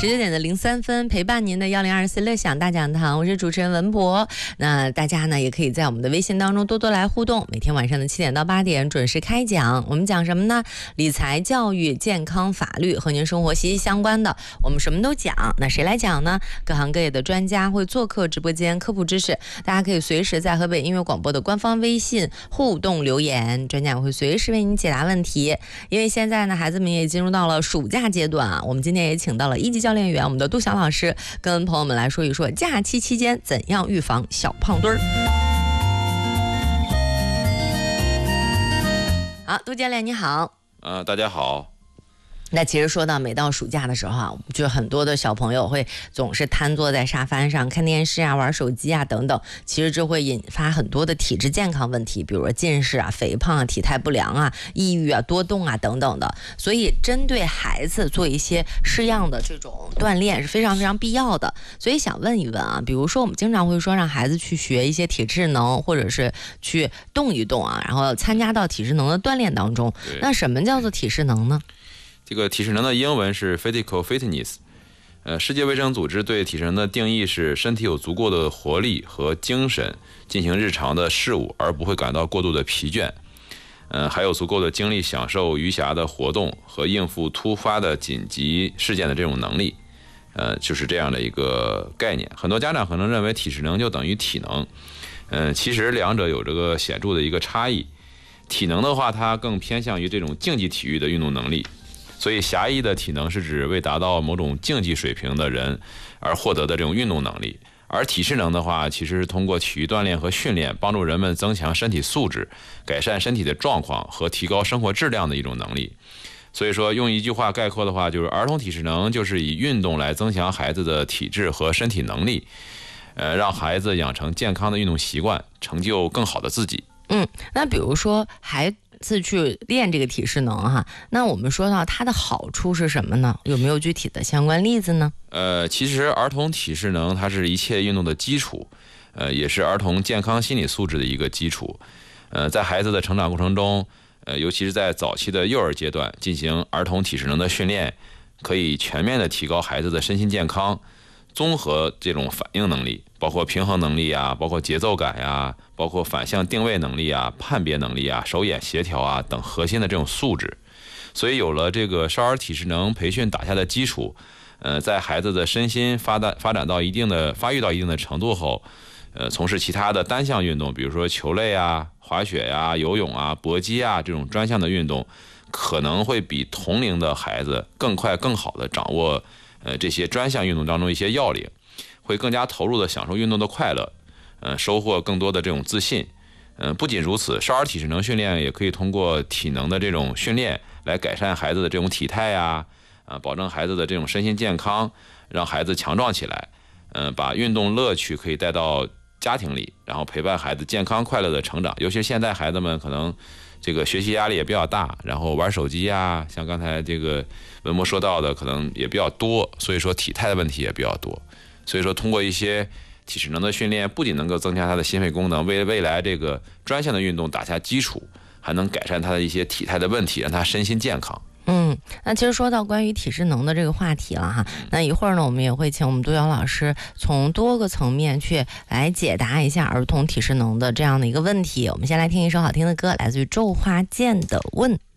19:03，陪伴您的1024乐享大讲堂，我是主持人文博。那大家呢也可以在我们的微信当中多多来互动，每天晚上的7点到8点准时开讲。我们讲什么呢？理财、教育、健康、法律，和您生活息息相关的，我们什么都讲。那谁来讲呢？各行各业的专家会做客直播间科普知识，大家可以随时在河北音乐广播的官方微信互动留言，专家也会随时为您解答问题。因为现在呢，孩子们也进入到了暑假阶段啊，我们今天也请到了1级教练员我们的杜翔老师，跟朋友们来说一说假期期间怎样预防小胖墩儿。好，杜教练你好。 大家好。 那其实说到每到暑假的时候啊，就很多的小朋友会总是瘫坐在沙发上看电视啊、玩手机啊等等，其实这会引发很多的体质健康问题，比如说近视啊、肥胖啊、体态不良啊、抑郁啊、多动啊等等的。所以针对孩子做一些适样的这种锻炼是非常非常必要的。所以想问一问啊，比如说我们经常会说让孩子去学一些体智能，或者是去动一动啊，然后参加到体智能的锻炼当中。那什么叫做体适能呢？ 这个体适能的英文是 physical fitness。世界卫生组织对体适能的定义是身体有足够的活力和精神进行日常的事物，而不会感到过度的疲倦。还有足够的精力享受余暇的活动和应付突发的紧急事件的这种能力。就是这样的一个概念。很多家长可能认为体适能就等于体能。其实两者有这个显著的一个差异。体能的话，它更偏向于这种竞技体育的运动能力。所以狭义的体能是指为达到某种竞技水平的人而获得的这种运动能力，而体适能的话，其实是通过体育锻炼和训练，帮助人们增强身体素质，改善身体的状况和提高生活质量的一种能力。所以说用一句话概括的话，就是儿童体适能就是以运动来增强孩子的体质和身体能力，让孩子养成健康的运动习惯，成就更好的自己。 那比如说孩子去练这个体适能哈，那我们说到它的好处是什么呢？有没有具体的相关例子呢？ 其实儿童体适能它是一切运动的基础，也是儿童健康心理素质的一个基础。在孩子的成长过程中，尤其是在早期的幼儿阶段进行儿童体适能的训练，可以全面的提高孩子的身心健康，综合这种反应能力，包括平衡能力啊，包括节奏感呀，包括反向定位能力啊、判别能力啊、手眼协调啊等核心的这种素质。所以有了这个少儿体适能培训打下的基础，在孩子的身心发育到一定的程度后，从事其他的单项运动，比如说球类啊、滑雪呀、游泳啊、搏击啊这种专项的运动，可能会比同龄的孩子更快更好的掌握这些专项运动当中一些要领，会更加投入的享受运动的快乐，收获更多的这种自信。不仅如此，少儿体适能训练也可以通过体能的这种训练来改善孩子的这种体态呀，保证孩子的这种身心健康，让孩子强壮起来。把运动乐趣可以带到家庭里，然后陪伴孩子健康快乐的成长。尤其是现在孩子们可能这个学习压力也比较大，然后玩手机啊，像刚才这个文博说到的可能也比较多，所以说体态的问题也比较多。所以说通过一些体适能的训练，不仅能够增强他的心肺功能，为未来这个专项的运动打下基础，还能改善他的一些体态的问题，让他身心健康。 那其实说到关于体适能的这个话题了哈，那一会儿呢，我们也会请我们杜瑶老师从多个层面去来解答一下儿童体适能的这样的一个问题。我们先来听一首好听的歌，来自于周华健的《问》。